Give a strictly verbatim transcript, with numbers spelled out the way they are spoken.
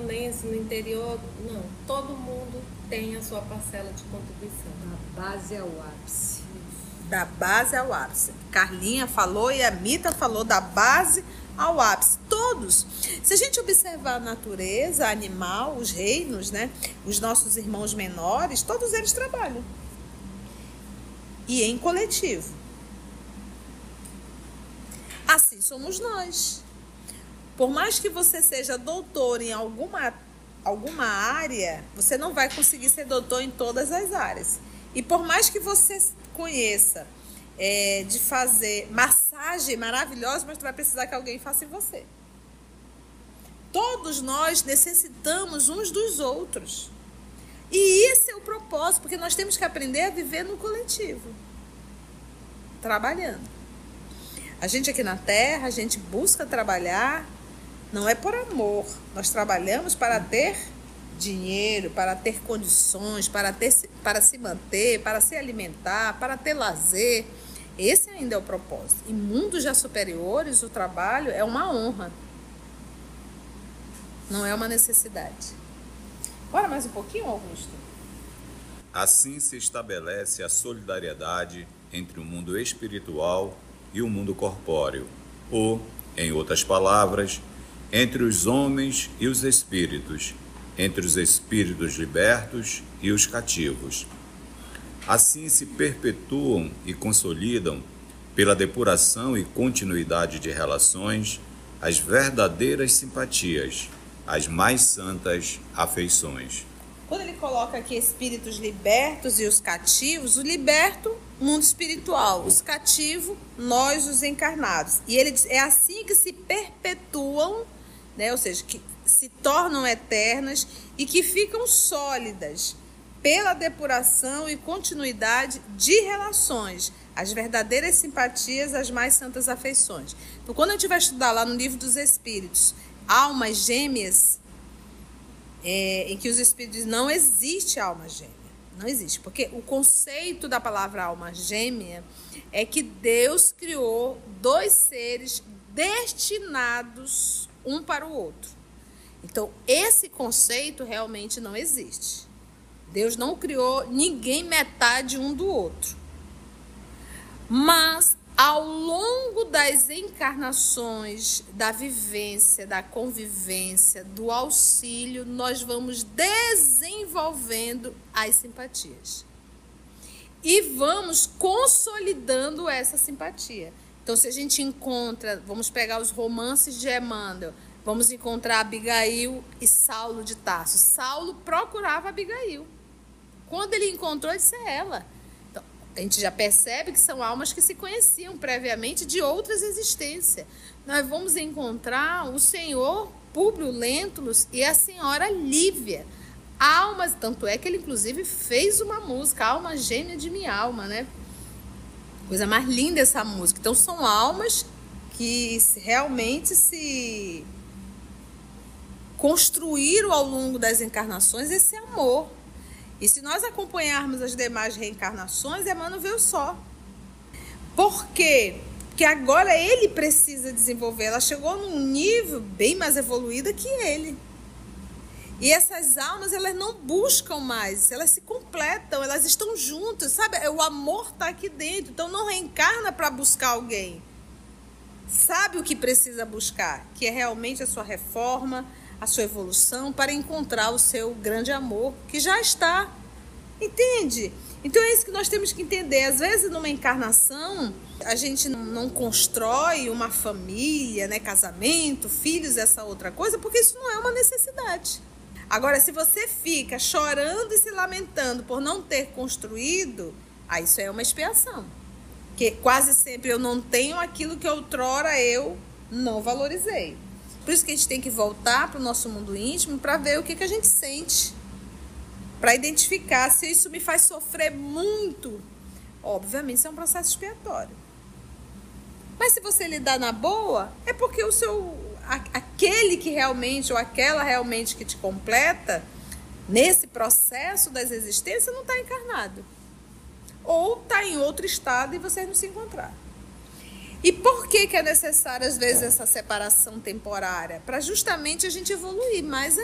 camponense, no interior, não. Todo mundo tem a sua parcela de contribuição. Da base ao ápice. Da base ao ápice. Carlinha falou e a Mita falou da base ao ápice. Todos. Se a gente observar a natureza, animal, os reinos, né? Os nossos irmãos menores, todos eles trabalham. E em coletivo. Assim somos nós. Por mais que você seja doutor em alguma, alguma área, você não vai conseguir ser doutor em todas as áreas. E por mais que você conheça é, de fazer massagem maravilhosa, mas tu vai precisar que alguém faça em você. Todos nós necessitamos uns dos outros. E esse é o propósito, porque nós temos que aprender a viver no coletivo. Trabalhando. A gente aqui na Terra, a gente busca trabalhar. Não é por amor, nós trabalhamos para ter dinheiro, para ter condições, para, ter, para se manter, para se alimentar, para ter lazer. Esse ainda é o propósito. Em mundos já superiores, o trabalho é uma honra, não é uma necessidade. Bora mais um pouquinho, Augusto? Assim se estabelece a solidariedade entre o mundo espiritual e o mundo corpóreo, ou, em outras palavras, entre os homens e os espíritos, entre os espíritos libertos e os cativos. Assim se perpetuam e consolidam, pela depuração e continuidade de relações, as verdadeiras simpatias, as mais santas afeições. Quando ele coloca aqui espíritos libertos e os cativos, o liberto, mundo espiritual, os cativos, nós os encarnados. E ele diz, é assim que se perpetuam, né? Ou seja, que se tornam eternas e que ficam sólidas pela depuração e continuidade de relações, as verdadeiras simpatias, as mais santas afeições. Então, quando a gente vai estudar lá no livro dos Espíritos, almas gêmeas, é, em que os Espíritos dizem, não existe alma gêmea, não existe, porque o conceito da palavra alma gêmea é que Deus criou dois seres destinados um para o outro. Então, esse conceito realmente não existe. Deus não criou ninguém metade um do outro. Mas, ao longo das encarnações, da vivência, da convivência, do auxílio, nós vamos desenvolvendo as simpatias. E vamos consolidando essa simpatia. Então, se a gente encontra, vamos pegar os romances de Emmanuel, vamos encontrar Abigail e Saulo de Tarso. Saulo procurava Abigail. Quando ele encontrou, ele disse, é ela. Então, a gente já percebe que são almas que se conheciam previamente de outras existências. Nós vamos encontrar o senhor Públio Lentulus e a senhora Lívia. Almas, tanto é que ele inclusive fez uma música, Alma Gêmea de Minha Alma, né? Coisa mais linda essa música. Então, são almas que realmente se construíram ao longo das encarnações esse amor. E se nós acompanharmos as demais reencarnações, Emmanuel veio só. Por quê? Porque agora ele precisa desenvolver. Ela chegou num nível bem mais evoluído que ele. E essas almas, elas não buscam mais, elas se completam, elas estão juntas, sabe? O amor está aqui dentro, então não reencarna para buscar alguém. Sabe o que precisa buscar? Que é realmente a sua reforma, a sua evolução, para encontrar o seu grande amor, que já está. Entende? Então é isso que nós temos que entender. Às vezes, numa encarnação, a gente não constrói uma família, né? Casamento, filhos, essa outra coisa, porque isso não é uma necessidade. Agora, se você fica chorando e se lamentando por não ter construído, aí isso é uma expiação. Porque quase sempre eu não tenho aquilo que outrora eu não valorizei. Por isso que a gente tem que voltar para o nosso mundo íntimo para ver o que, que a gente sente. Para identificar se isso me faz sofrer muito. Obviamente, isso é um processo expiatório. Mas se você lidar na boa, é porque o seu... aquele que realmente, ou aquela realmente que te completa, nesse processo das existências, não está encarnado. Ou está em outro estado e vocês não se encontraram. E por que, que é necessário, às vezes, essa separação temporária? Para justamente a gente evoluir mais